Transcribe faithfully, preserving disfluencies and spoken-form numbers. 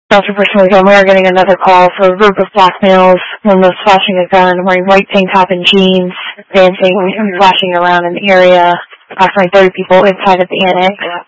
After personally we are getting another call for a group of black males, one was flashing a gun, wearing white tank top and jeans, dancing and flashing around in the area, approximately thirty people inside of the annex.